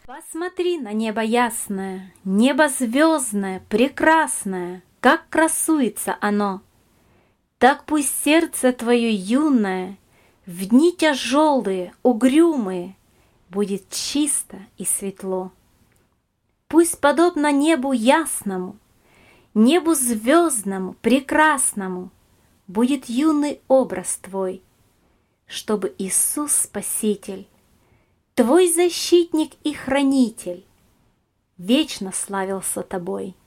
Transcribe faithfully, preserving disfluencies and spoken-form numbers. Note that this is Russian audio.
Посмотри на небо ясное, небо звездное, прекрасное, как красуется оно. Так пусть сердце твое юное в дни тяжелые, угрюмые будет чисто и светло. Пусть подобно небу ясному, небу звездному, прекрасному будет юный образ твой, чтобы Иисус Спаситель, твой защитник и хранитель, вечно славился тобой.